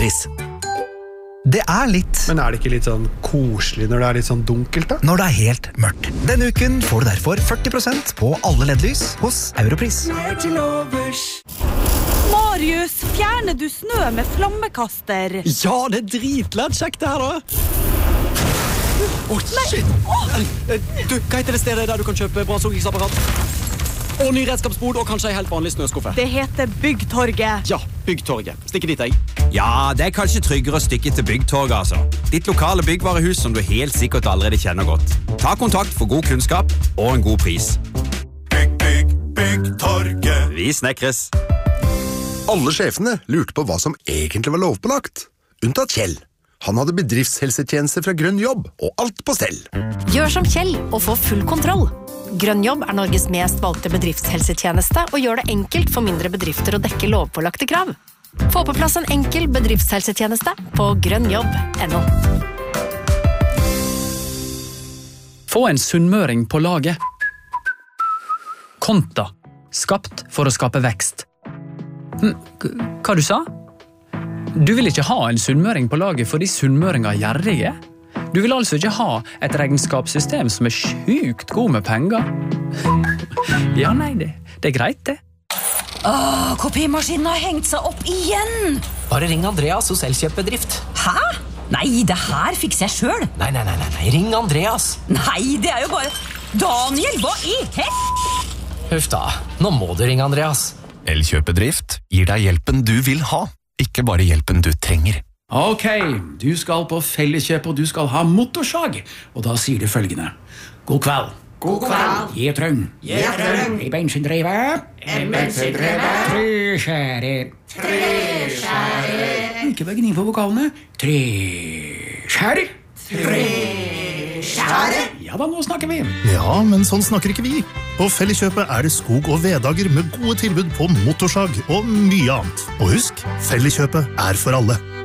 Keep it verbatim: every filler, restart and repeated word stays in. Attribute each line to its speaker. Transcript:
Speaker 1: Europris. Det er litt...
Speaker 2: Men er det ikke litt sånn koselig når det er litt sånn dunkelt da?
Speaker 1: Når det er helt mørkt. Denne uken får du derfor førti prosent på alle L E D-lys hos Europris.
Speaker 3: Marius, fjerner du snø med flammekaster?
Speaker 4: Ja, det er dritlett kjekt det her da. Åh, oh, shit! Du, hva heter det stedet der du kan kjøpe brannsågingsapparat? Og ny redskapsbod, og kanskje en helt vanlig snøskuffe.
Speaker 3: Det heter Byggtorget.
Speaker 4: Ja, Byggtorget. Stikker dit, jeg.
Speaker 5: Ja, det er kanskje tryggere å stikke til Byggtorget, altså. Ditt lokale byggvarehus som du helt sikkert allerede kjenner godt. Ta kontakt for god kunnskap og en god pris.
Speaker 6: Bygg, bygg, Byggtorget.
Speaker 5: Vi snekres.
Speaker 6: Alle sjefene lurte på hva som egentlig var lovpålagt. Unntatt Kjell. Han hadde bedriftshelsetjeneste fra Grønn Jobb, og alt på stell.
Speaker 7: Gjør som Kjell og få full kontroll. Grønn Jobb er Norges mest valgte bedriftshelsetjeneste og gjør det enkelt for mindre bedrifter å dekke lovpålagte krav. Få på plass en enkel bedriftshelsetjeneste på grønnjobb punktum no.
Speaker 8: Få en sunnmøring på laget. Konta. Skapt for å skape vekst. Hm, hva du sa? Du vil ikke ha en sunnmøring på laget fordi sunnmøringer er gjerrige? Du vil altså ikke ha et regnskapssystem som er sjukt god med penger? Ja, nei, det, det er greit, det.
Speaker 9: Åh, kopimaskinen har hengt seg opp igjen!
Speaker 10: Bare ring Andreas hos Elkjøp-bedrift.
Speaker 9: Hæ? Nei, det her fikser jeg selv.
Speaker 10: Nei, nei, nei, nei, nei, ring Andreas.
Speaker 9: Nei, det er jo bare... Daniel, hva i hett?
Speaker 10: Huff da, nå må du ringe Andreas.
Speaker 11: Elkjøp-bedrift gir deg hjelpen du vil ha, ikke bare hjelpen du trenger.
Speaker 12: Ok, du skal på Felleskjøp og du skal ha motorsag, og da sier du følgende. God kveld.
Speaker 13: God kveld.
Speaker 12: Gi trøng.
Speaker 13: Gi trøng.
Speaker 12: I bensindrive.
Speaker 13: En bensindrive.
Speaker 12: Treskjære.
Speaker 13: Treskjære.
Speaker 12: Ikke bare gni på vokalene. Treskjære.
Speaker 13: Treskjære.
Speaker 12: Ja da, nå snakker vi.
Speaker 14: Ja, men sånn snakker ikke vi. På Felleskjøpet er det skog- og veddager med gode tilbud på motorsag og mye annet. Og husk, Felleskjøpet er for alle.